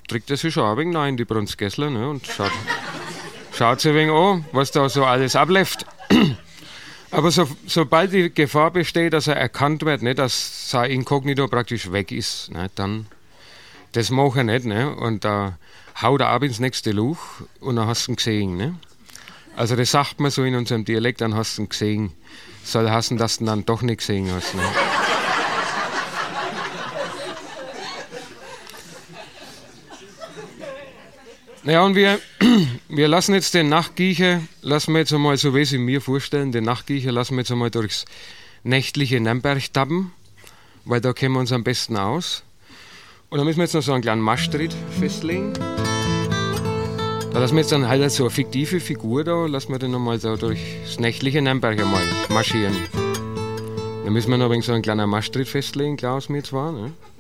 trägt er sich schon ein wenig rein in die Brunzgessler, ne, und schaut sich ein wenig an, was da so alles abläuft. Aber sobald die Gefahr besteht, dass er erkannt wird, ne, dass sein Inkognito praktisch weg ist, ne, dann, das macht er nicht, ne, und da haut er ab ins nächste Loch und dann hast du ihn gesehen, ne. Also das sagt man so in unserem Dialekt, dann hast du ihn gesehen. Soll heißen, dass du ihn dann doch nicht gesehen hast, ne. Naja, und wir lassen jetzt den Nachtgiecher, lassen wir jetzt einmal, so wie Sie mir vorstellen, den Nachtgiecher lassen wir jetzt einmal durchs nächtliche Nürnberg tappen, weil da kennen wir uns am besten aus. Und dann müssen wir jetzt noch so einen kleinen Marschtritt festlegen. Da lassen wir jetzt dann halt so eine fiktive Figur da, lassen wir den nochmal so durchs nächtliche Nürnberg einmal marschieren. Dann müssen wir noch ein wenig so einen kleinen Marschtritt festlegen, Klaus, mir zwar, ne?